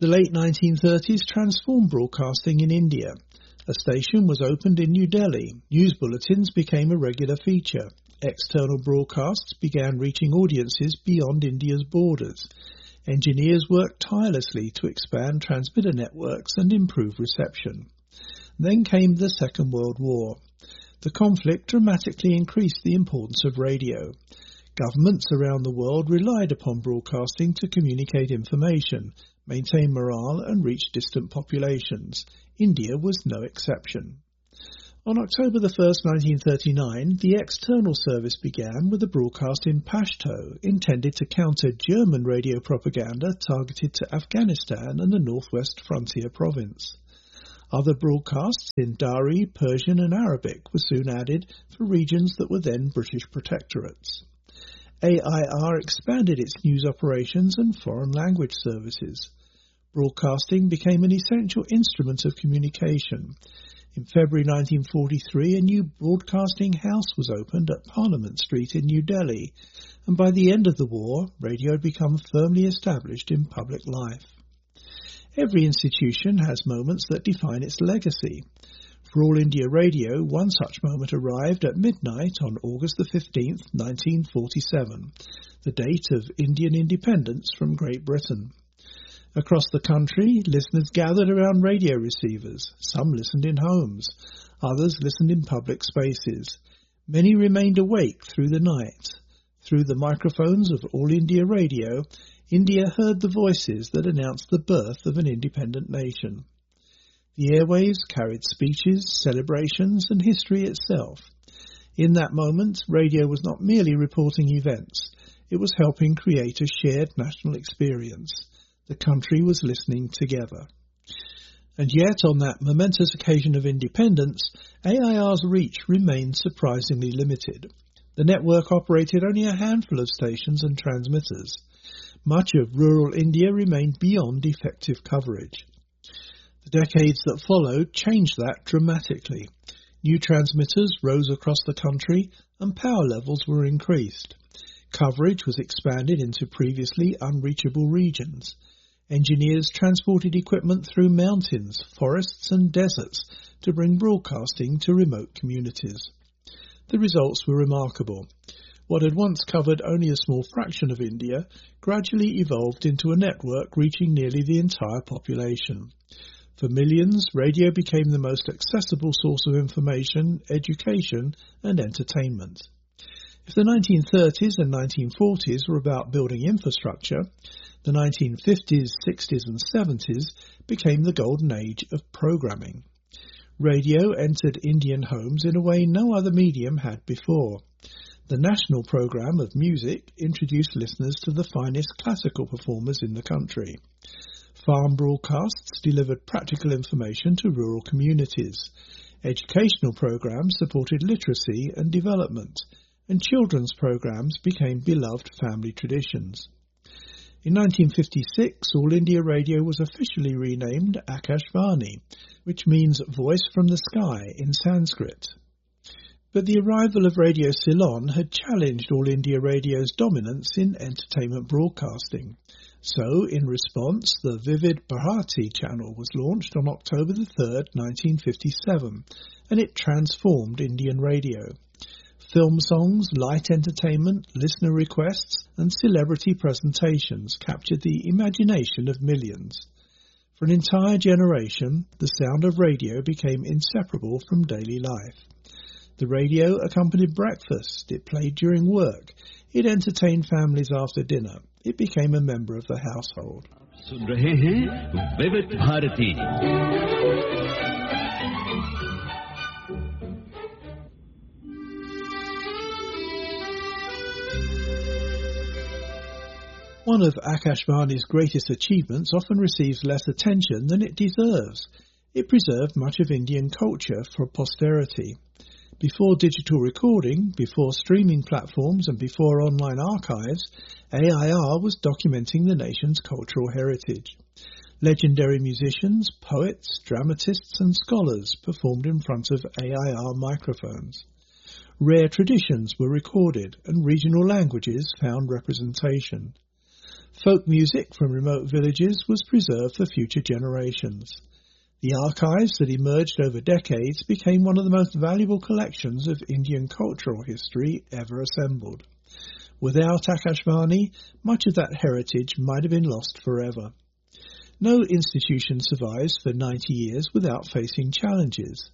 The late 1930s transformed broadcasting in India. A station was opened in New Delhi. News bulletins became a regular feature. External broadcasts began reaching audiences beyond India's borders. Engineers worked tirelessly to expand transmitter networks and improve reception. Then came the Second World War. The conflict dramatically increased the importance of radio. Governments around the world relied upon broadcasting to communicate information, maintain morale and reach distant populations. India was no exception. On October 1, 1939, the external service began with a broadcast in Pashto, intended to counter German radio propaganda targeted to Afghanistan and the northwest frontier province. Other broadcasts in Dari, Persian and Arabic were soon added for regions that were then British protectorates. AIR expanded its news operations and foreign language services. Broadcasting became an essential instrument of communication. In February 1943, a new broadcasting house was opened at Parliament Street in New Delhi, and by the end of the war, radio had become firmly established in public life. Every institution has moments that define its legacy. For All India Radio, one such moment arrived at midnight on August 15, 1947, the date of Indian independence from Great Britain. Across the country, listeners gathered around radio receivers. Some listened in homes. Others listened in public spaces. Many remained awake through the night. Through the microphones of All India Radio, India heard the voices that announced the birth of an independent nation. The airwaves carried speeches, celebrations, and history itself. In that moment, radio was not merely reporting events. It was helping create a shared national experience. The country was listening together. And yet, on that momentous occasion of independence, AIR's reach remained surprisingly limited. The network operated only a handful of stations and transmitters. Much of rural India remained beyond effective coverage. The decades that followed changed that dramatically. New transmitters rose across the country and power levels were increased. Coverage was expanded into previously unreachable regions. Engineers transported equipment through mountains, forests and deserts to bring broadcasting to remote communities. The results were remarkable. What had once covered only a small fraction of India gradually evolved into a network reaching nearly the entire population. For millions, radio became the most accessible source of information, education and entertainment. If the 1930s and 1940s were about building infrastructure, the 1950s, 60s and 70s became the golden age of programming. Radio entered Indian homes in a way no other medium had before. The national programme of music introduced listeners to the finest classical performers in the country. Farm broadcasts delivered practical information to rural communities. Educational programmes supported literacy and development, and children's programmes became beloved family traditions. In 1956, All India Radio was officially renamed Akashvani, which means voice from the sky in Sanskrit. But the arrival of Radio Ceylon had challenged All India Radio's dominance in entertainment broadcasting. So, in response, the Vivid Bharati channel was launched on October 3, 1957, and it transformed Indian radio. Film songs, light entertainment, listener requests, and celebrity presentations captured the imagination of millions. For an entire generation, the sound of radio became inseparable from daily life. The radio accompanied breakfast, it played during work, it entertained families after dinner, it became a member of the household. सुन रहे हैं विविध Bharti. One of Akashvani's greatest achievements often receives less attention than it deserves. It preserved much of Indian culture for posterity. Before digital recording, before streaming platforms and before online archives, AIR was documenting the nation's cultural heritage. Legendary musicians, poets, dramatists and scholars performed in front of AIR microphones. Rare traditions were recorded and regional languages found representation. Folk music from remote villages was preserved for future generations. The archives that emerged over decades became one of the most valuable collections of Indian cultural history ever assembled. Without Akashvani, much of that heritage might have been lost forever. No institution survives for 90 years without facing challenges.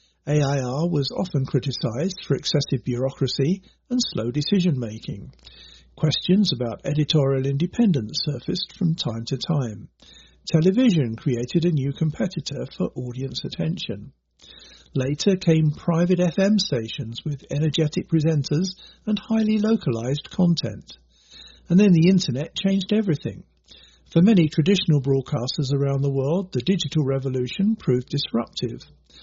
AIR was often criticised for excessive bureaucracy and slow decision-making. Questions about editorial independence surfaced from time to time. Television created a new competitor for audience attention. Later came private FM stations with energetic presenters and highly localised content. And then the internet changed everything. For many traditional broadcasters around the world, the digital revolution proved disruptive.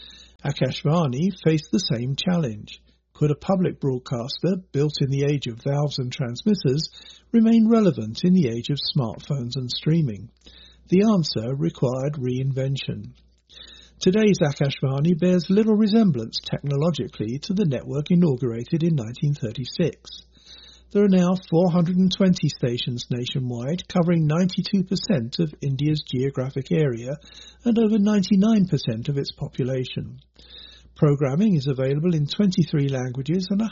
Akashvani faced the same challenge. Could a public broadcaster, built in the age of valves and transmitters, remain relevant in the age of smartphones and streaming? The answer required reinvention. Today's Akashvani bears little resemblance technologically to the network inaugurated in 1936. There are now 420 stations nationwide, covering 92% of India's geographic area and over 99% of its population. Programming is available in 23 languages and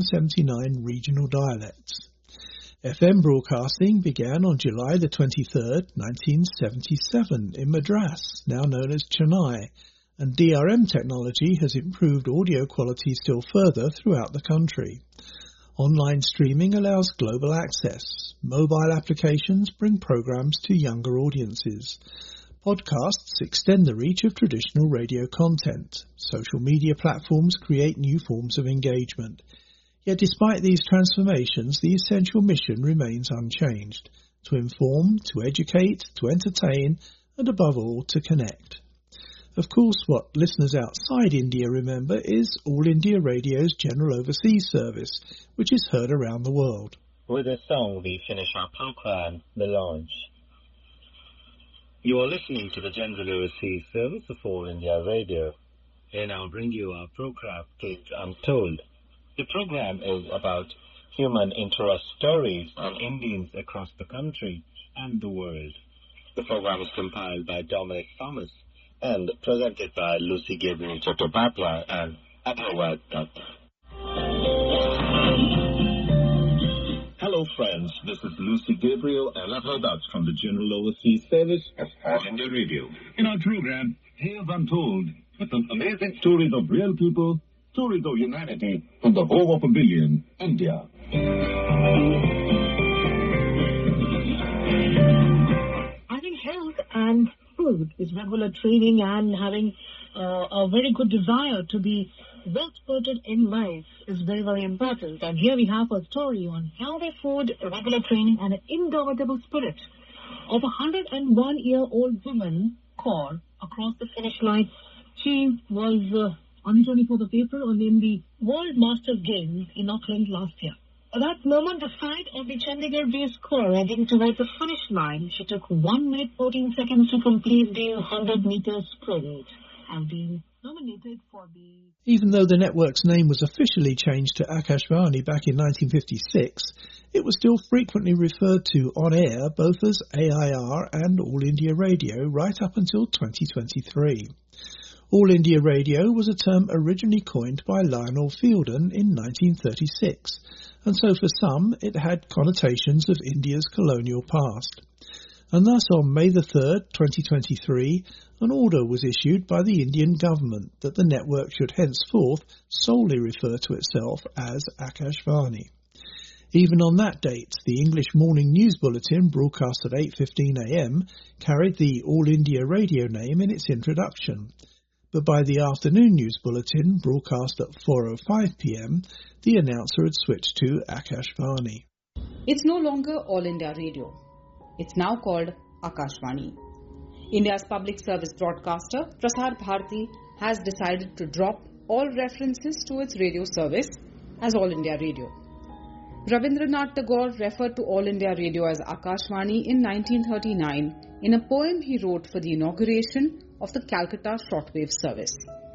179 regional dialects. FM broadcasting began on July the 23rd, 1977 in Madras, now known as Chennai, and DRM technology has improved audio quality still further throughout the country. Online streaming allows global access. Mobile applications bring programs to younger audiences. Podcasts extend the reach of traditional radio content. Social media platforms create new forms of engagement. Yet despite these transformations, the essential mission remains unchanged: to inform, to educate, to entertain, and above all, to connect. Of course, what listeners outside India remember is All India Radio's General Overseas Service, which is heard around the world. With a song, we finish our program, The Launch. You are listening to the General Overseas Service of All India Radio. And I'll bring you our program, Kids Untold. The program is about human interest stories on Indians across the country and the world. The program was compiled by Dominic Thomas and presented by Lucy Gabriel Chattopadhyay and Adhawad Dutt. Hello friends, this is Lucy Gabriel and Adhawad Dutt from the General Overseas Service of All India Radio. In our program, Tales Untold, with some amazing stories of real people, stories of humanity, from the home of a billion, India. Having health and food is regular training and having a very good desire to be well-supported in life is very, very important. And here we have a story on healthy food, regular training, and an indomitable spirit of a 101-year-old woman, Kaur, across the finish line. She was on the 24th of April in the World Masters Games in Auckland last year. At that moment, the sight of the Chandigarh-based Kaur heading towards the finish line, she took 1 minute 14 seconds to complete the 100-meter sprint and being nominated for the... Even though the network's name was officially changed to Akashvani back in 1956, it was still frequently referred to on air both as AIR and All India Radio right up until 2023. All India Radio was a term originally coined by Lionel Fielden in 1936, and so for some it had connotations of India's colonial past. And thus on May the 3rd, 2023, an order was issued by the Indian government that the network should henceforth solely refer to itself as Akashvani. Even on that date, the English Morning News Bulletin, broadcast at 8:15 a.m, carried the All India Radio name in its introduction. But by the afternoon news bulletin, broadcast at 4:05 p.m, the announcer had switched to Akashvani. It's no longer All India Radio. It's now called Akashvani. India's public service broadcaster, Prasar Bharati, has decided to drop all references to its radio service as All India Radio. Rabindranath Tagore referred to All India Radio as Akashvani in 1939 in a poem he wrote for the inauguration of the Calcutta shortwave service.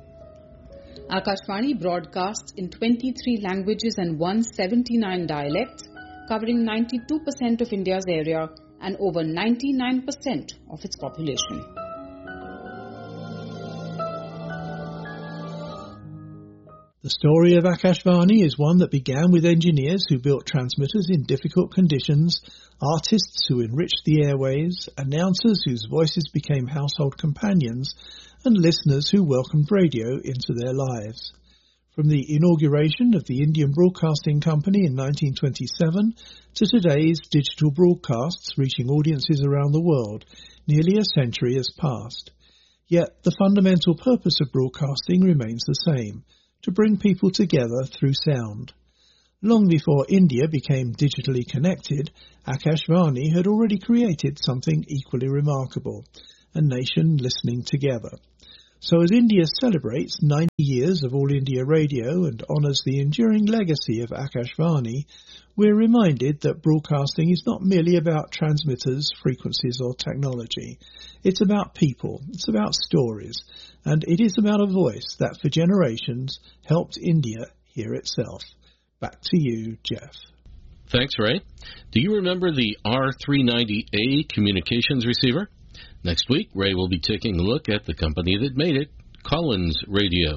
Akashvani broadcasts in 23 languages and 179 dialects, covering 92% of India's area and over 99% of its population. The story of Akashvani is one that began with engineers who built transmitters in difficult conditions, artists who enriched the airwaves, announcers whose voices became household companions, and listeners who welcomed radio into their lives. From the inauguration of the Indian Broadcasting Company in 1927 to today's digital broadcasts reaching audiences around the world, nearly a century has passed. Yet the fundamental purpose of broadcasting remains the same: to bring people together through sound. Long before India became digitally connected, Akashvani had already created something equally remarkable: a nation listening together. So as India celebrates 90 years of All India Radio and honours the enduring legacy of Akashvani, we're reminded that broadcasting is not merely about transmitters, frequencies or technology. It's about people, it's about stories, and it is about a voice that for generations helped India hear itself. Back to you, Jeff. Thanks, Ray. Do you remember the R390A communications receiver? Next week, Ray will be taking a look at the company that made it, Collins Radio.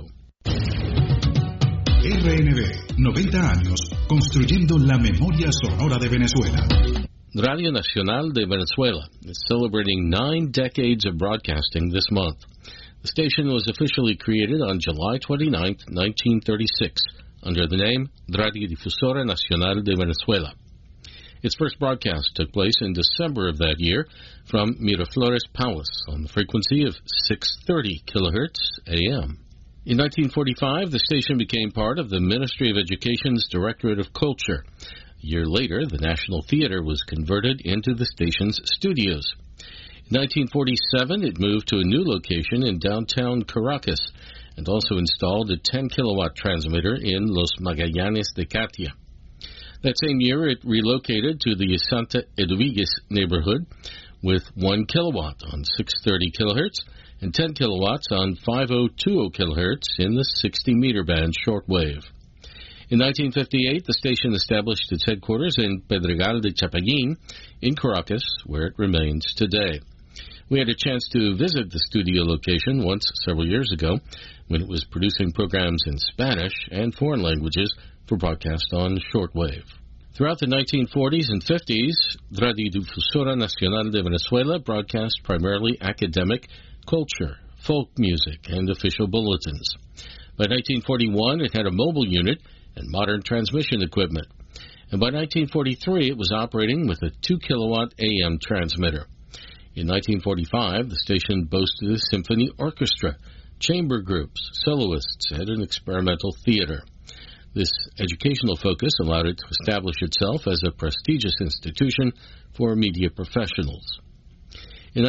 RNB, 90 años, construyendo la memoria sonora de Venezuela. Radio Nacional de Venezuela is celebrating 9 decades of broadcasting this month. The station was officially created on July 29, 1936, under the name Radiodifusora Nacional de Venezuela. Its first broadcast took place in December of that year from Miraflores Palace on the frequency of 630 kHz AM. In 1945, the station became part of the Ministry of Education's Directorate of Culture. A year later, the National Theatre was converted into the station's studios. In 1947, it moved to a new location in downtown Caracas and also installed a 10-kilowatt transmitter in Los Magallanes de Catia. That same year, it relocated to the Santa Eduvigues neighborhood with 1 kilowatt on 630 kilohertz and 10 kilowatts on 5020 kilohertz in the 60-meter band shortwave. In 1958, the station established its headquarters in Pedregal de Chapagin in Caracas, where it remains today. We had a chance to visit the studio location once several years ago when it was producing programs in Spanish and foreign languages for broadcast on shortwave. Throughout the 1940s and 50s, Radiodifusora Nacional de Venezuela broadcast primarily academic, culture, folk music, and official bulletins. By 1941, it had a mobile unit and modern transmission equipment. And by 1943, it was operating with a 2-kilowatt AM transmitter. In 1945, the station boasted a symphony orchestra, chamber groups, soloists, and an experimental theater. This educational focus allowed it to establish itself as a prestigious institution for media professionals. In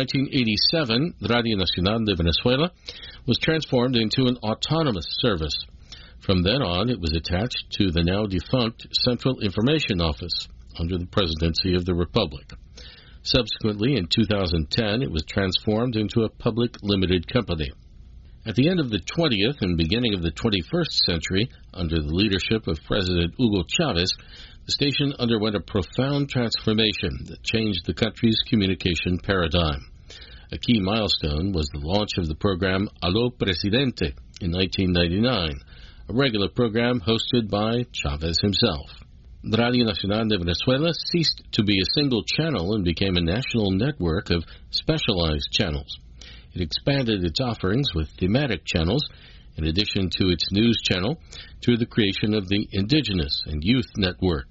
1987, Radio Nacional de Venezuela was transformed into an autonomous service. From then on, it was attached to the now-defunct Central Information Office under the Presidency of the Republic. Subsequently, in 2010, it was transformed into a public limited company. At the end of the 20th and beginning of the 21st century, under the leadership of President Hugo Chavez, the station underwent a profound transformation that changed the country's communication paradigm. A key milestone was the launch of the program Aló Presidente in 1999, a regular program hosted by Chavez himself. Radio Nacional de Venezuela ceased to be a single channel and became a national network of specialized channels. It expanded its offerings with thematic channels, in addition to its news channel, through the creation of the indigenous and youth networks.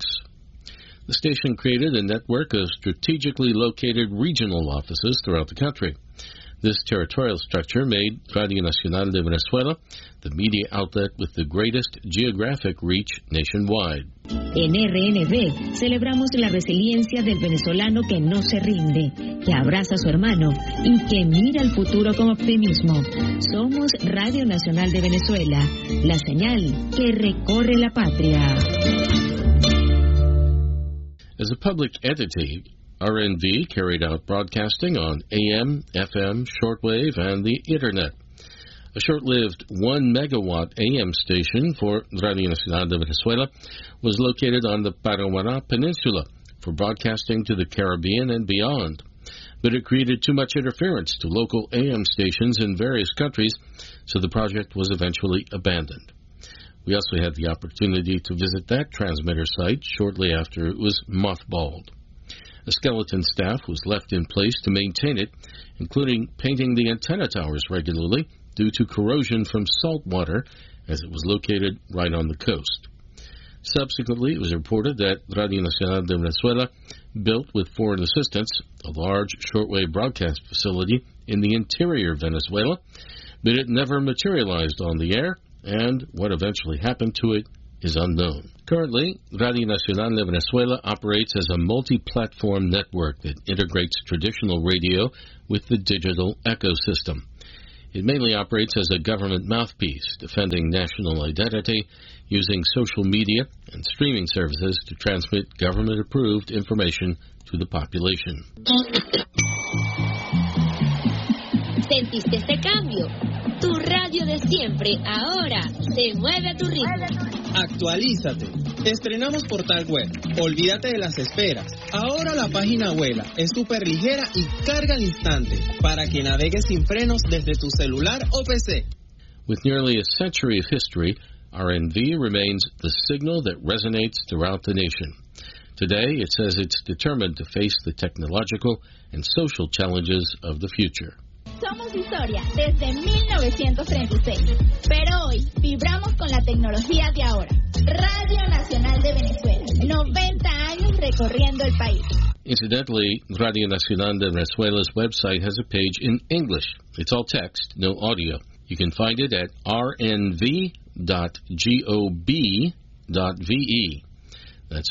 The station created a network of strategically located regional offices throughout the country. This territorial structure made Radio Nacional de Venezuela the media outlet with the greatest geographic reach nationwide. En RNB celebramos la resiliencia del venezolano que no se rinde, que abraza a su hermano y que mira el futuro con optimismo. Somos Radio Nacional de Venezuela, la señal que recorre la patria. As a public entity, RNV carried out broadcasting on AM, FM, shortwave, and the Internet. A short-lived 1-megawatt AM station for Radio Nacional de Venezuela was located on the Paraguaná Peninsula, for broadcasting to the Caribbean and beyond. But it created too much interference to local AM stations in various countries, so the project was eventually abandoned. We also had the opportunity to visit that transmitter site shortly after it was mothballed. A skeleton staff was left in place to maintain it, including painting the antenna towers regularly due to corrosion from salt water, as it was located right on the coast. Subsequently, it was reported that Radio Nacional de Venezuela built with foreign assistance a large shortwave broadcast facility in the interior of Venezuela, but it never materialized on the air, and what eventually happened to it is unknown. Currently, Radio Nacional de Venezuela operates as a multi-platform network that integrates traditional radio with the digital ecosystem. It mainly operates as a government mouthpiece, defending national identity, using social media and streaming services to transmit government-approved information to the population. ¿Sentiste ese cambio? Tu radio de siempre ahora se mueve a tu ritmo. Actualízate. Estrenamos portal web. Olvídate de las esperas. Ahora la página vuela, es súper ligera y carga al instante para que navegues sin frenos desde tu celular o PC. With nearly a century of history, RNV remains the signal that resonates throughout the nation. Today, it says it's determined to face the technological and social challenges of the future. Somos historia desde 1936, pero hoy vibramos con la tecnología de ahora. Radio Nacional de Venezuela, 90 años recorriendo el país. Incidentally, Radio Nacional de Venezuela's website has a page in English. It's all text, no audio. You can find it at rnv.gob.ve. That's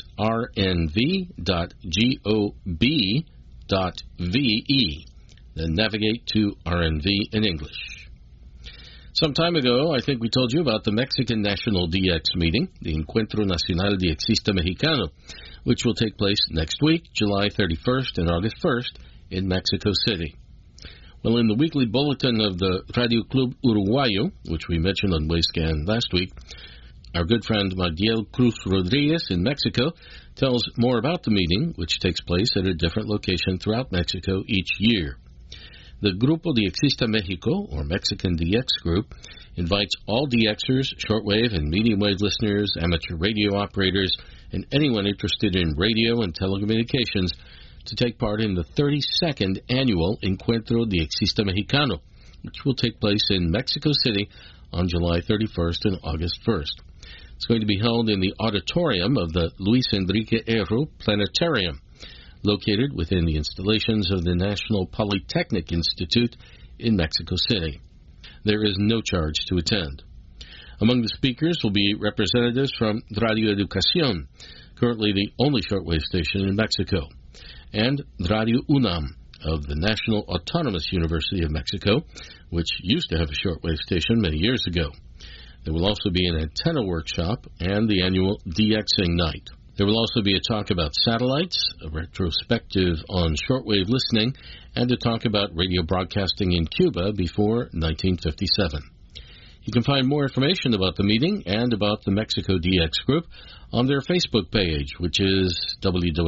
rnv.gob.ve. Then navigate to RNV in English. Some time ago, I think we told you about the Mexican National DX meeting, the Encuentro Nacional Diexista Mexicano, which will take place next week, July 31st and August 1st, in Mexico City. Well, in the weekly bulletin of the Radio Club Uruguayo, which we mentioned on Wayscan last week, our good friend Magdiel Cruz Rodriguez in Mexico tells more about the meeting, which takes place at a different location throughout Mexico each year. The Grupo Diexista Mexico, or Mexican DX Group, invites all DXers, shortwave and medium wave listeners, amateur radio operators, and anyone interested in radio and telecommunications to take part in the 32nd annual Encuentro Diexista Mexicano, which will take place in Mexico City on July 31st and August 1st. It's going to be held in the auditorium of the Luis Enrique Erro Planetarium, located within the installations of the National Polytechnic Institute in Mexico City. There is no charge to attend. Among the speakers will be representatives from Radio Educación, currently the only shortwave station in Mexico, and Radio UNAM of the National Autonomous University of Mexico, which used to have a shortwave station many years ago. There will also be an antenna workshop and the annual DXing night. There will also be a talk about satellites, a retrospective on shortwave listening, and a talk about radio broadcasting in Cuba before 1957. You can find more information about the meeting and about the Mexico DX Group on their Facebook page, which is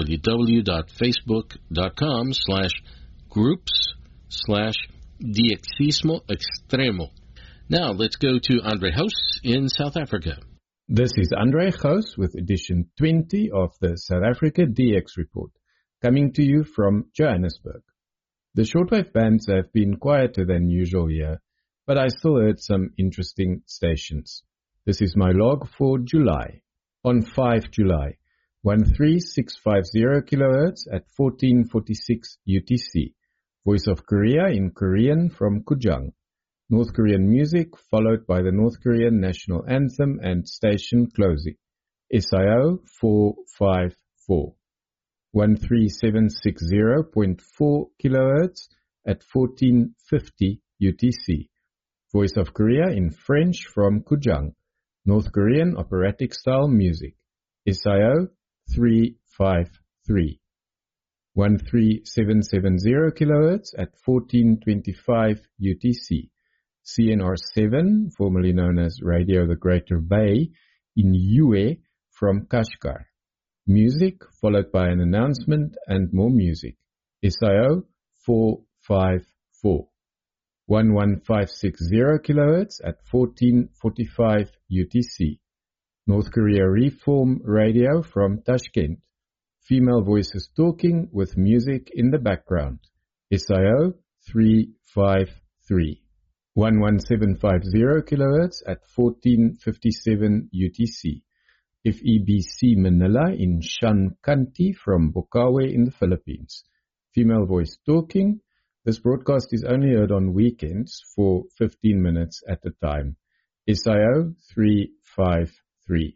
www.facebook.com/groups/Diexismo Extremo. Now, let's go to Andre House in South Africa. This is Andre House with edition 20 of the South Africa DX Report, coming to you from Johannesburg. The shortwave bands have been quieter than usual here, but I still heard some interesting stations. This is my log for July. On 5 July, 13650 kHz at 1446 UTC. Voice of Korea in Korean from Kujang. North Korean music, followed by the North Korean national anthem and station closing. SIO 454. 13760.4 kHz at 1450 UTC. Voice of Korea in French from Kujang. North Korean operatic style music. SIO 353. 13770 kHz at 1425 UTC. CNR7, formerly known as Radio the Greater Bay, in Yue from Kashgar. music followed by an announcement and more music. SIO 454. 11560 kHz at 1445 UTC. North Korea Reform Radio from Tashkent. Female voices talking with music in the background. SIO 353. 11750 kHz at 1457 UTC. FEBC Manila in Shankanti from Bokawe in the Philippines. Female voice talking. This broadcast is only heard on weekends for 15 minutes at a time. SIO 353.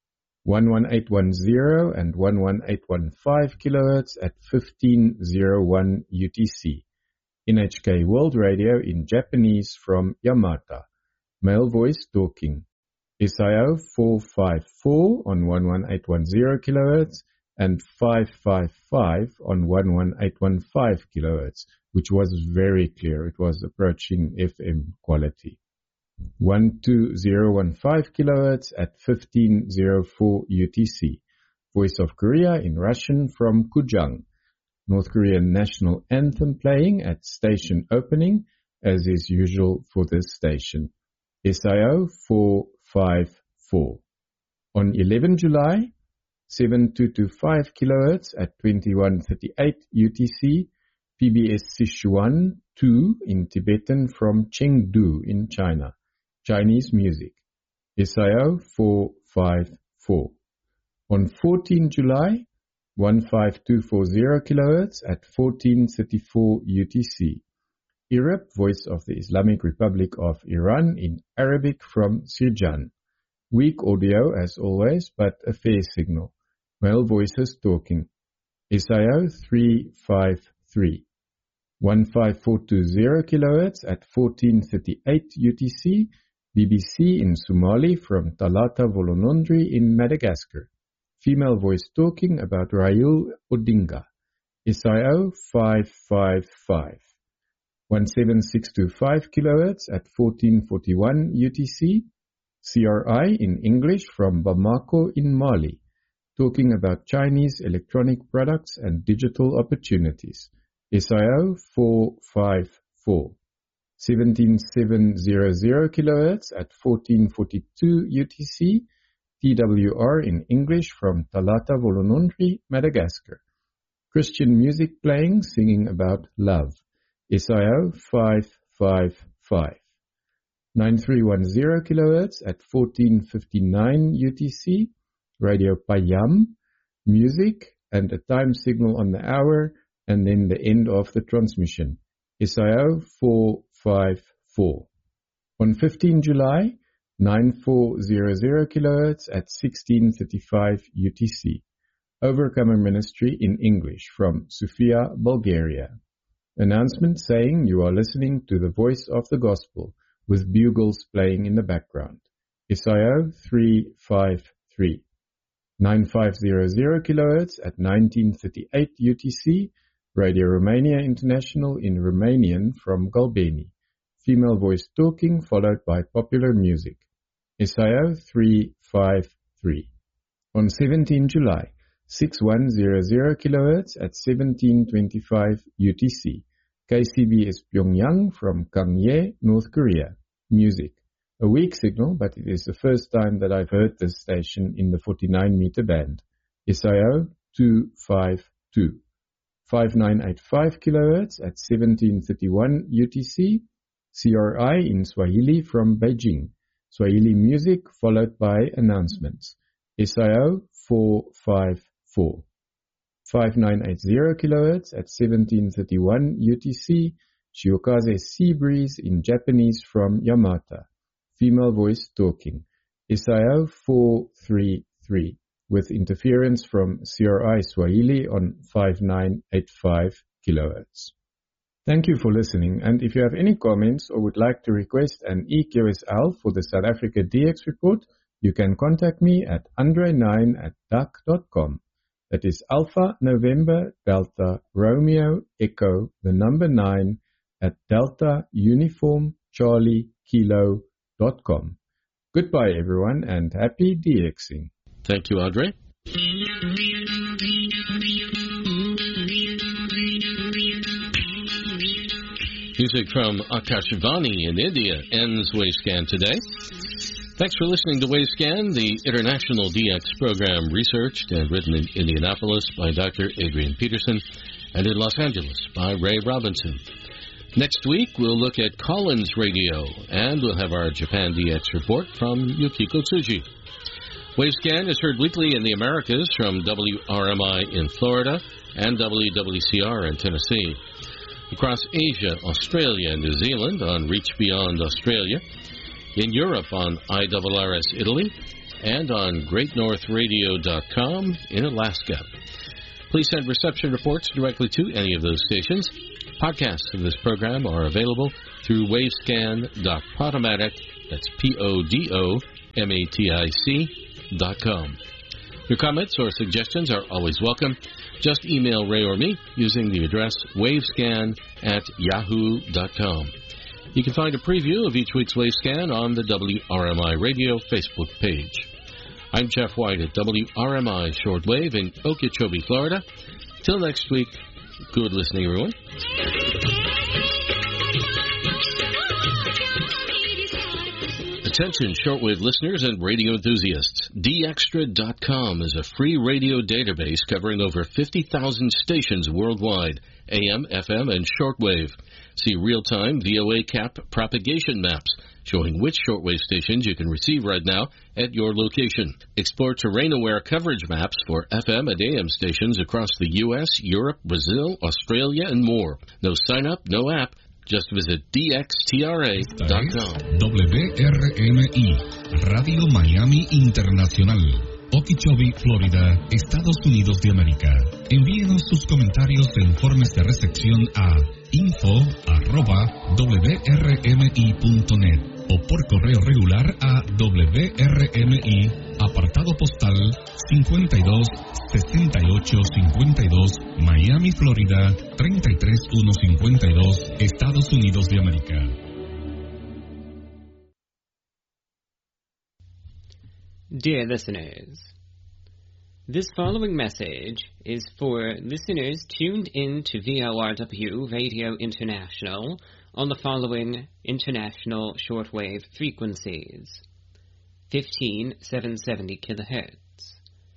11810 and 11815 kHz at 1501 UTC. NHK World Radio in Japanese from Yamata. Male voice talking. SIO 454 on 11810 kHz and 555 on 11815 kHz, which was very clear. It was approaching FM quality. 12015 kHz at 1504 UTC. Voice of Korea in Russian from Kujang. North Korean national anthem playing at station opening, as is usual for this station. SIO 454. On 11 July, 7225 kHz at 2138 UTC, PBS Sichuan 2 in Tibetan from Chengdu in China. Chinese music. SIO 454. On 14 July, 15240 kHz at 1434 UTC. Irab, Voice of the Islamic Republic of Iran in Arabic from Sirjan. Weak audio as always, but a fair signal. Male voices talking. SIO 353. 15420 kHz at 1438 UTC. BBC in Somali from Talata Volonondri in Madagascar. Female voice talking about Raul Odinga. SIO 555. 17625 kHz at 1441 UTC. CRI in English from Bamako in Mali, talking about Chinese electronic products and digital opportunities. SIO 454. 17700 kHz at 1442 UTC. TWR in English from Talata Volonondri, Madagascar. Christian music playing, singing about love. SIO 555. 9310 kHz at 1459 UTC. Radio Payam, music and a time signal on the hour, and then the end of the transmission. SIO 454. On 15 July, 9400 kHz at 1635 UTC. Overcomer Ministry in English from Sofia, Bulgaria. Announcement saying you are listening to the voice of the gospel with bugles playing in the background. SIO 353. 9500 kHz at 1938 UTC. Radio Romania International in Romanian from Galbeni. Female voice talking followed by popular music. SIO 353. On 17 July, 6100 kHz at 1725 UTC. KCBS Pyongyang from Gangye, North Korea. Music. A weak signal, but it is the first time that I've heard this station in the 49-meter band. SIO 252. 5985 kHz at 1731 UTC. CRI in Swahili from Beijing. Swahili music followed by announcements. SIO 454. 5980 kHz at 1731 UTC. Shiokaze Sea Breeze in Japanese from Yamata. Female voice talking. SIO 433 with interference from CRI Swahili on 5985 kHz. Thank you for listening, and if you have any comments or would like to request an EQSL for the South Africa DX report, you can contact me at andre9@duck.com. That is Alpha November Delta Romeo Echo the number 9 at Delta Uniform Charlie Kilo.com. Goodbye everyone and happy DXing. Thank you, Andre. Music from Akashvani in India ends Wavescan today. Thanks for listening to Wavescan, the international DX program researched and written in Indianapolis by Dr. Adrian Peterson and in Los Angeles by Ray Robinson. Next week, we'll look at Collins Radio, and we'll have our Japan DX report from Yukiko Tsuji. Wavescan is heard weekly in the Americas from WRMI in Florida and WWCR in Tennessee. Across Asia, Australia, and New Zealand on Reach Beyond Australia, in Europe on IRRS Italy, and on GreatNorthRadio.com in Alaska. Please send reception reports directly to any of those stations. Podcasts of this program are available through wavescan.podomatic, that's PODOMATIC.com. Your comments or suggestions are always welcome. Just email Ray or me using the address wavescan@yahoo.com. You can find a preview of each week's Wavescan on the WRMI Radio Facebook page. I'm Jeff White at WRMI Shortwave in Okeechobee, Florida. Till next week, good listening, everyone. Attention, shortwave listeners and radio enthusiasts. DXtra.com is a free radio database covering over 50,000 stations worldwide, AM, FM, and shortwave. See real-time VOA cap propagation maps showing which shortwave stations you can receive right now at your location. Explore terrain-aware coverage maps for FM and AM stations across the U.S., Europe, Brazil, Australia, and more. No sign-up, no app. Just visit dxtra.com. WRMI, Radio Miami Internacional, Okeechobee, Florida, Estados Unidos de América. Envíenos sus comentarios e informes de recepción a info@wrmi.net o por correo regular a WRMI, apartado postal 526852, Miami, Florida 33152, Estados Unidos de América. Dear listeners, this following message is for listeners tuned in to VORW Radio International on the following international shortwave frequencies: 15770 kHz,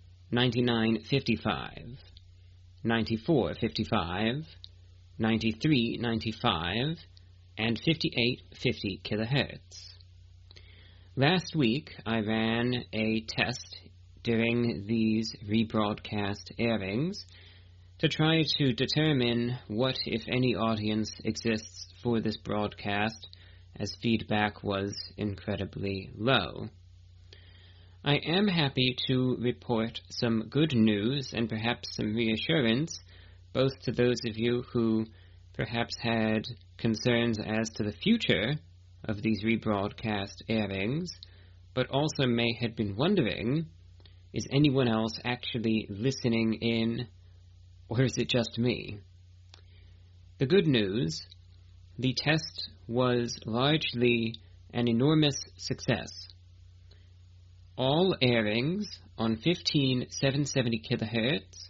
9955, 9455, 9395, and 5850 kHz. Last week, I ran a test during these rebroadcast airings to try to determine what, if any, audience exists for this broadcast, as feedback was incredibly low. I am happy to report some good news and perhaps some reassurance, both to those of you who perhaps had concerns as to the future of these rebroadcast airings, but also may have been wondering, is anyone else actually listening in, or is it just me? The good news, the test was largely an enormous success. All airings on 15770 kHz,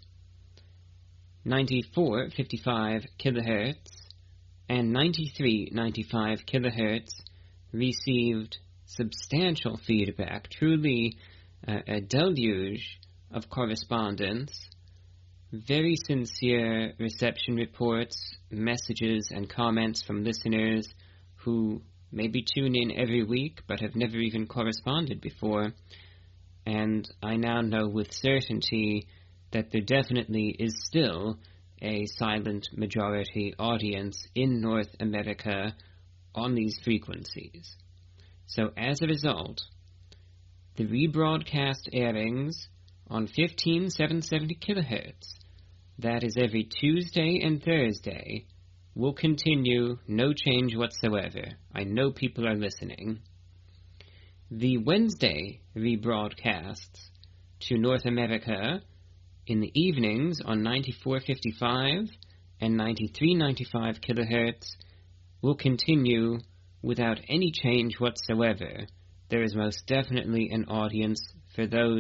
9455 kHz, and 9395 kHz received substantial feedback, truly a deluge of correspondence, very sincere reception reports, messages, and comments from listeners who maybe tune in every week but have never even corresponded before. And I now know with certainty that there definitely is still a silent majority audience in North America on these frequencies. So as a result, the rebroadcast airings on 15770 kHz, that is every Tuesday and Thursday, will continue, no change whatsoever. I know people are listening. The Wednesday rebroadcasts to North America in the evenings on 9455 and 9395 kHz will continue without any change whatsoever. There is most definitely an audience for those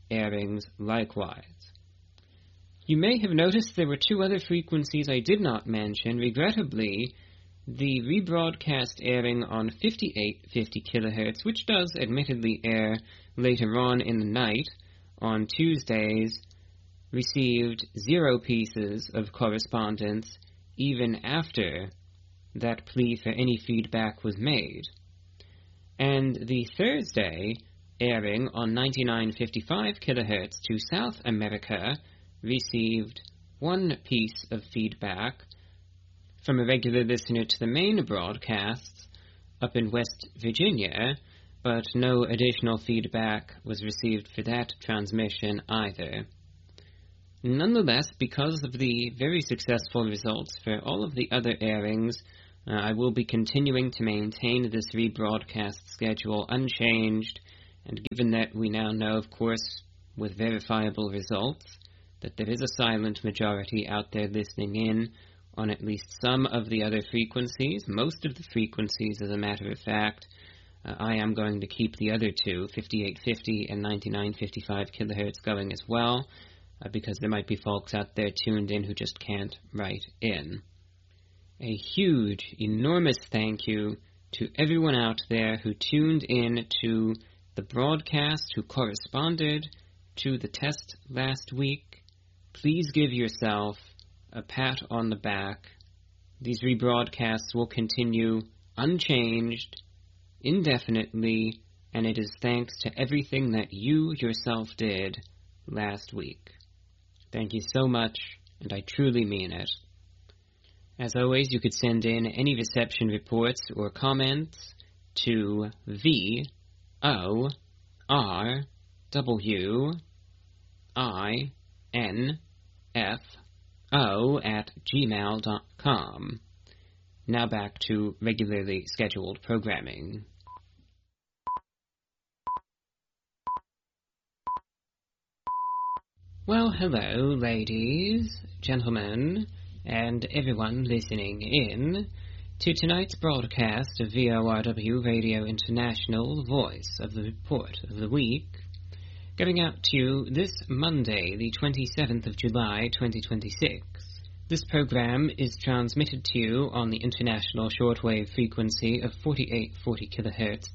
airings likewise. You may have noticed there were 2 other frequencies I did not mention. Regrettably, the rebroadcast airing on 5850 kHz, which does admittedly air later on in the night on Tuesdays, received 0 pieces of correspondence even after that plea for any feedback was made. And the Thursday airing on 9955 kHz to South America received 1 piece of feedback from a regular listener to the main broadcasts up in West Virginia, but no additional feedback was received for that transmission either. Nonetheless, because of the very successful results for all of the other airings, I will be continuing to maintain this rebroadcast schedule unchanged, and given that we now know, of course, with verifiable results, that there is a silent majority out there listening in on at least some of the other frequencies, most of the frequencies, as a matter of fact, I am going to keep the other 2, 5850 and 9955 kHz, going as well, because there might be folks out there tuned in who just can't write in. A huge, enormous thank you to everyone out there who tuned in to the broadcast, who corresponded to the test last week. Please give yourself a pat on the back. These rebroadcasts will continue unchanged, indefinitely, and it is thanks to everything that you yourself did last week. Thank you so much, and I truly mean it. As always, you could send in any reception reports or comments to VORWINFO@gmail.com. Now back to regularly scheduled programming. Well, hello, ladies, gentlemen, and everyone listening in to tonight's broadcast of VORW Radio International, Voice of the Report of the Week, going out to you this Monday, the 27th of July, 2026. This program is transmitted to you on the international shortwave frequency of 4840 kHz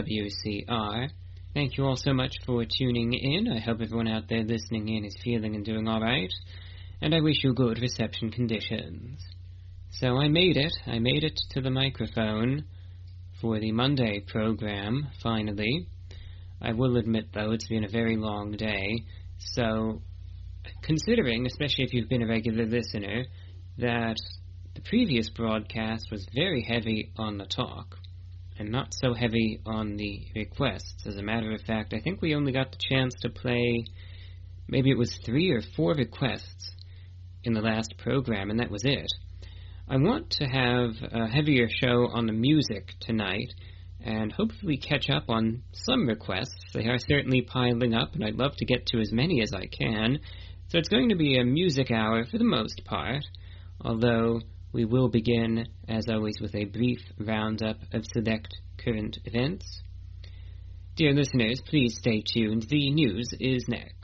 WWCR. Thank you all so much for tuning in. I hope everyone out there listening in is feeling and doing all right, and I wish you good reception conditions. So I made it to the microphone for the Monday program, finally. I will admit, though, it's been a very long day, so considering, especially if you've been a regular listener, that the previous broadcast was very heavy on the talk, and not so heavy on the requests. As a matter of fact, I think we only got the chance to play, maybe it was 3 or 4 requests in the last program, and that was it. I want to have a heavier show on the music tonight, and hopefully catch up on some requests. They are certainly piling up, and I'd love to get to as many as I can. So it's going to be a music hour for the most part, although we will begin, as always, with a brief roundup of select current events. Dear listeners, please stay tuned. The news is next.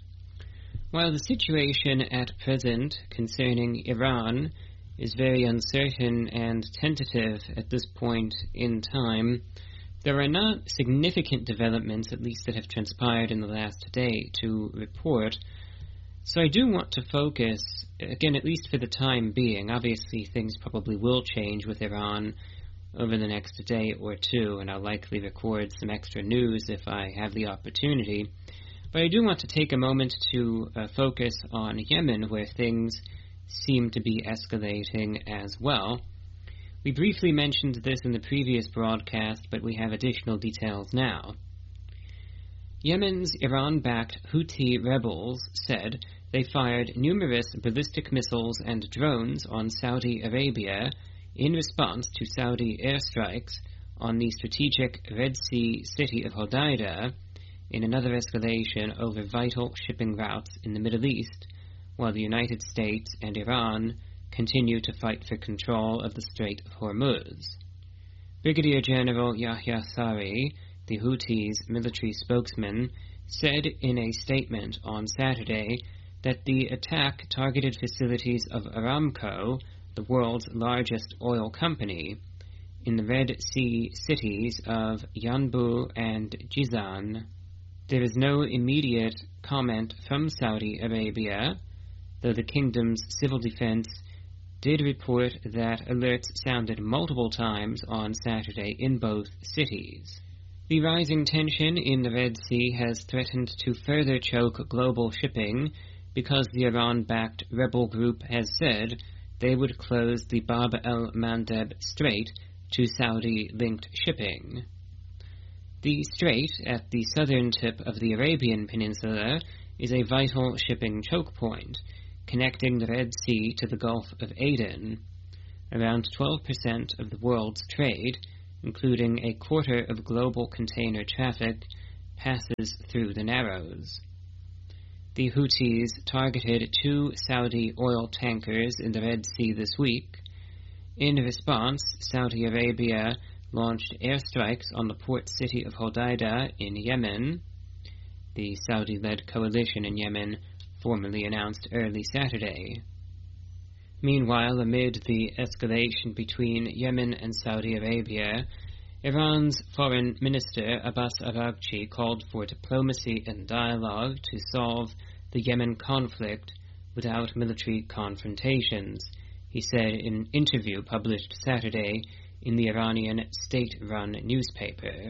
While the situation at present concerning Iran is very uncertain and tentative at this point in time, there are not significant developments, at least that have transpired in the last day, to report. So I do want to focus, again, at least for the time being. Obviously, things probably will change with Iran over the next day or two, and I'll likely record some extra news if I have the opportunity. But I do want to take a moment to focus on Yemen, where things seem to be escalating as well. We briefly mentioned this in the previous broadcast, but we have additional details now. Yemen's Iran-backed Houthi rebels said they fired numerous ballistic missiles and drones on Saudi Arabia in response to Saudi airstrikes on the strategic Red Sea city of Hodeidah, in another escalation over vital shipping routes in the Middle East, while the United States and Iran continue to fight for control of the Strait of Hormuz. Brigadier General Yahya Sari, the Houthis' military spokesman, said in a statement on Saturday that the attack targeted facilities of Aramco, the world's largest oil company, in the Red Sea cities of Yanbu and Jizan. There is no immediate comment from Saudi Arabia, though the kingdom's civil defense did report that alerts sounded multiple times on Saturday in both cities. The rising tension in the Red Sea has threatened to further choke global shipping because the Iran-backed rebel group has said they would close the Bab el-Mandeb Strait to Saudi-linked shipping. The strait, at the southern tip of the Arabian Peninsula, is a vital shipping choke point, connecting the Red Sea to the Gulf of Aden. Around 12% of the world's trade, including a quarter of global container traffic, passes through the Narrows. The Houthis targeted 2 Saudi oil tankers in the Red Sea this week. In response, Saudi Arabia launched airstrikes on the port city of Hodeidah in Yemen. The Saudi-led coalition in Yemen formally announced early Saturday. Meanwhile, amid the escalation between Yemen and Saudi Arabia, Iran's Foreign Minister Abbas Araghchi called for diplomacy and dialogue to solve the Yemen conflict without military confrontations, he said in an interview published Saturday in the Iranian state-run newspaper.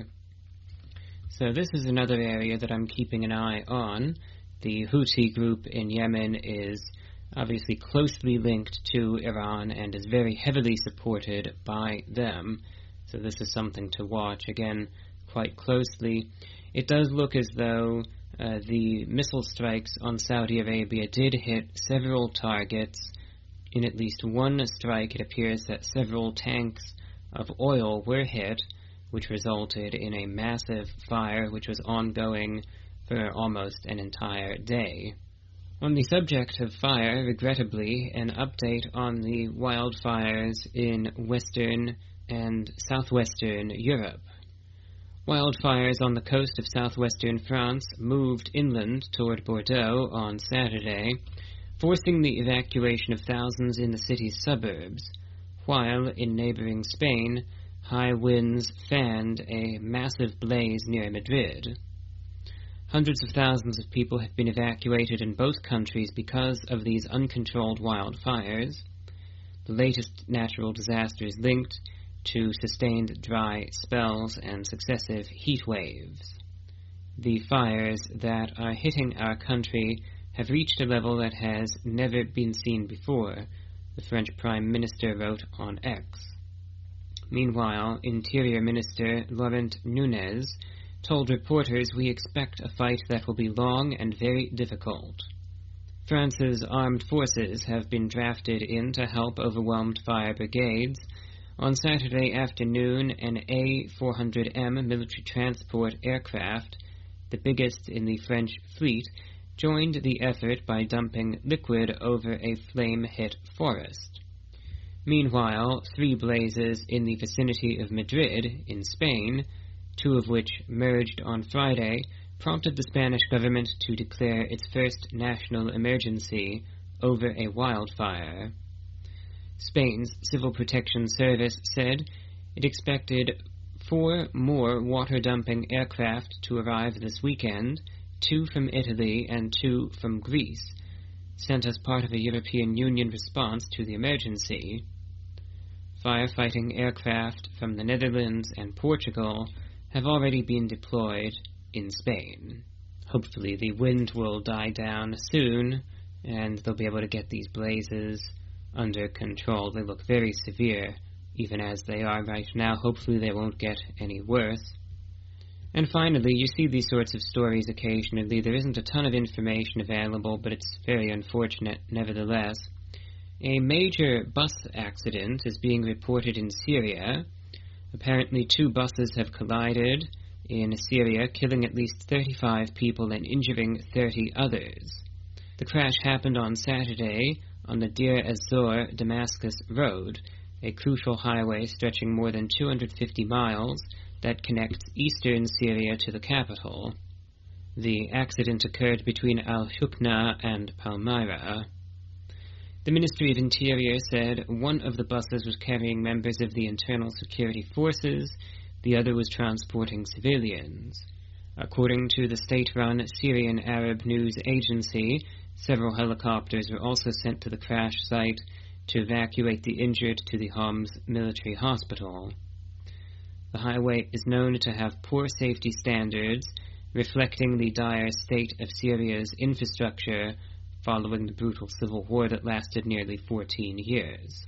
So this is another area that I'm keeping an eye on. The Houthi group in Yemen is obviously closely linked to Iran and is very heavily supported by them. So this is something to watch, again, quite closely. It does look as though the missile strikes on Saudi Arabia did hit several targets. In at least one strike, it appears that several tanks of oil were hit, which resulted in a massive fire which was ongoing for almost an entire day. On the subject of fire, regrettably, an update on the wildfires in western and southwestern Europe. Wildfires on the coast of southwestern France moved inland toward Bordeaux on Saturday, forcing the evacuation of thousands in the city's suburbs, while in neighboring Spain, high winds fanned a massive blaze near Madrid. Hundreds of thousands of people have been evacuated in both countries because of these uncontrolled wildfires, the latest natural disasters linked to sustained dry spells and successive heat waves. The fires that are hitting our country have reached a level that has never been seen before, the French Prime Minister wrote on X. Meanwhile, Interior Minister Laurent Nunez told reporters, "We expect a fight that will be long and very difficult." France's armed forces have been drafted in to help overwhelmed fire brigades. On Saturday afternoon, an A400M military transport aircraft, the biggest in the French fleet, joined the effort by dumping liquid over a flame-hit forest. Meanwhile, 3 blazes in the vicinity of Madrid, in Spain, 2 of which merged on Friday, prompted the Spanish government to declare its first national emergency over a wildfire. Spain's Civil Protection Service said it expected 4 more water-dumping aircraft to arrive this weekend, 2 from Italy and 2 from Greece, sent as part of a European Union response to the emergency. Firefighting aircraft from the Netherlands and Portugal have already been deployed in Spain. Hopefully the wind will die down soon, and they'll be able to get these blazes under control. They look very severe, even as they are right now. Hopefully they won't get any worse. And finally, you see these sorts of stories occasionally. There isn't a ton of information available, but it's very unfortunate nevertheless. A major bus accident is being reported in Syria. Apparently 2 buses have collided in Syria, killing at least 35 people and injuring 30 others. The crash happened on Saturday on the Deir ez-Zor Damascus Road, a crucial highway stretching more than 250 miles that connects eastern Syria to the capital. The accident occurred between Al-Hukna and Palmyra. The Ministry of Interior said one of the buses was carrying members of the Internal Security Forces, the other was transporting civilians. According to the state-run Syrian Arab News Agency, several helicopters were also sent to the crash site to evacuate the injured to the Homs military hospital. The highway is known to have poor safety standards, reflecting the dire state of Syria's infrastructure following the brutal civil war that lasted nearly 14 years.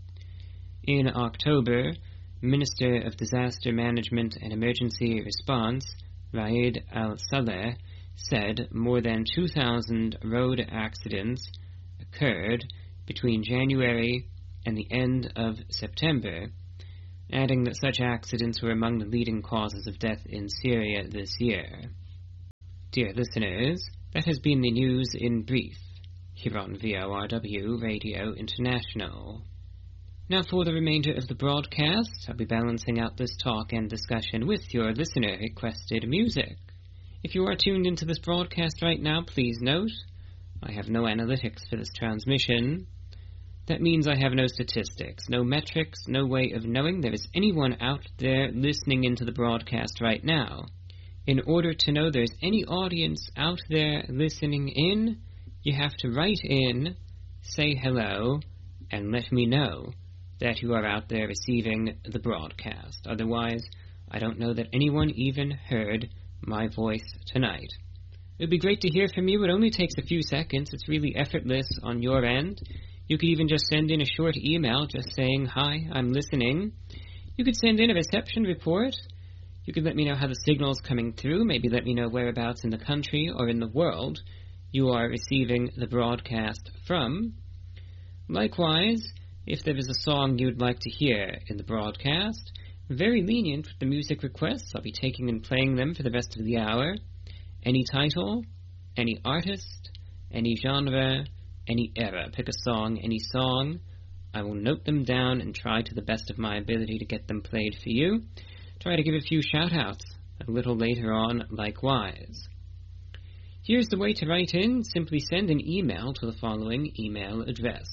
In October, Minister of Disaster Management and Emergency Response, Raed Al-Saleh, said more than 2,000 road accidents occurred between January and the end of September, adding that such accidents were among the leading causes of death in Syria this year. Dear listeners, that has been the news in brief, here on VORW Radio International. Now for the remainder of the broadcast, I'll be balancing out this talk and discussion with your listener-requested music. If you are tuned into this broadcast right now, please note, I have no analytics for this transmission. That means I have no statistics, no metrics, no way of knowing there is anyone out there listening into the broadcast right now. In order to know there's any audience out there listening in, you have to write in, say hello, and let me know that you are out there receiving the broadcast. Otherwise, I don't know that anyone even heard my voice tonight. It would be great to hear from you. It only takes a few seconds. It's really effortless on your end. You could even just send in a short email just saying, "Hi, I'm listening." You could send in a reception report. You could let me know how the signal's coming through, maybe let me know whereabouts in the country or in the world you are receiving the broadcast from. Likewise, if there is a song you'd like to hear in the broadcast, very lenient with the music requests. I'll be taking and playing them for the rest of the hour. Any title, any artist, any genre, any era. Pick a song, any song. I will note them down and try to the best of my ability to get them played for you. Try to give a few shout-outs a little later on likewise. Here's the way to write in. Simply send an email to the following email address.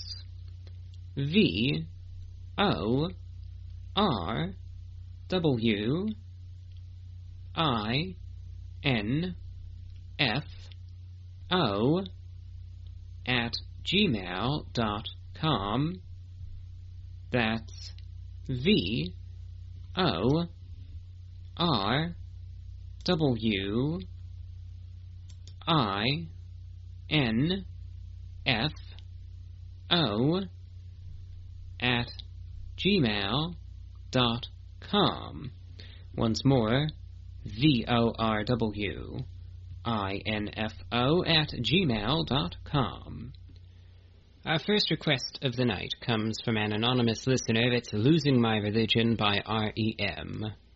VORWINFO@gmail.com. That's VORWINFO@gmail.com. Once more, VORWINFO@gmail.com. Our first request of the night comes from an anonymous listener. It's Losing My Religion by R.E.M.